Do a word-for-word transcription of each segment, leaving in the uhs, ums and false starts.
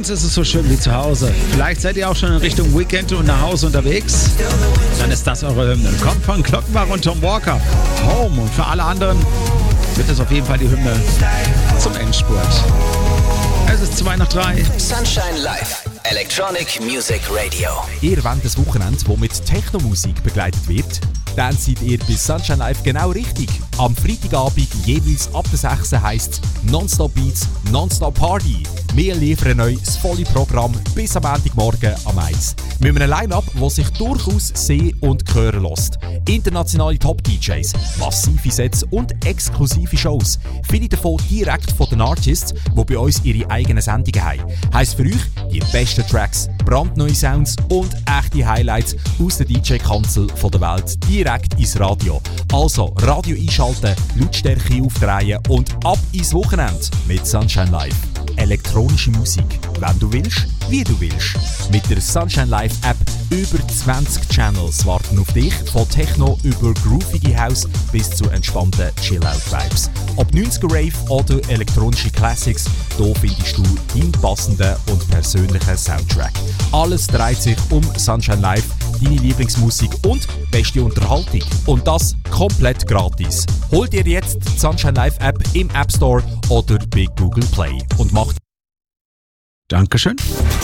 Nirgends ist es so schön wie zu Hause. Vielleicht seid ihr auch schon in Richtung Weekend und nach Hause unterwegs. Dann ist das eure Hymne. Kommt von Glockenbach und Tom Walker. Home. Und für alle anderen wird es auf jeden Fall die Hymne zum Endspurt. Es ist zwei nach drei. Sunshine Live. Electronic Music Radio. Ihr wollt ein Wochenende, das mit Techno-Musik begleitet wird? Dann seid ihr bei Sunshine Live genau richtig. Am Freitagabend jeweils ab der sechs heisst es Nonstop Beats, Nonstop Party. Wir liefern euch das volle Programm bis am Montagmorgen am eins. Mit einem Line-Up, das sich durchaus sehen und hören lässt. Internationale Top-D Js, massive Sets und exklusive Shows. Viele davon direkt von den Artists, die bei uns ihre eigenen Sendungen haben. Heisst für euch die besten Tracks, brandneue Sounds und echte Highlights aus der D J-Kanzel der Welt direkt ins Radio. Also Radio einschalten, Lautstärke aufdrehen und ab ins Wochenende mit Sunshine Live. Elektronische Musik, wenn du willst, wie du willst. Mit der Sunshine Live App über zwanzig Channels warten auf dich, von Techno über groovige House bis zu entspannten Chill-Out-Vibes. Ob neunziger Rave oder elektronische Classics, hier findest du deinen passenden und persönlichen Soundtrack. Alles dreht sich um Sunshine Live, deine Lieblingsmusik und beste Unterhaltung. Und das komplett gratis. Hol dir jetzt die Sunshine Live App im App Store oder bei Google Play und mach. Dankeschön.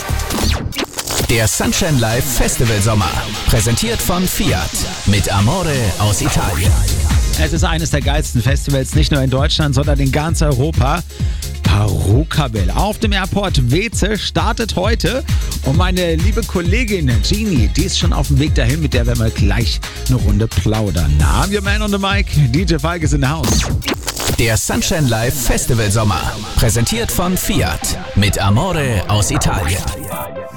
Der Sunshine Live Festival Sommer. Präsentiert von Fiat. Mit Amore aus Italien. Es ist eines der geilsten Festivals, nicht nur in Deutschland, sondern in ganz Europa. Parokabel auf dem Airport Weeze startet heute. Und meine liebe Kollegin Genie, die ist schon auf dem Weg dahin, mit der werden wir gleich eine Runde plaudern. Na, wir Man on the Mic, D J Falk ist in der Haus. Der Sunshine Live Festival Sommer. Präsentiert von Fiat. Mit Amore aus Italien.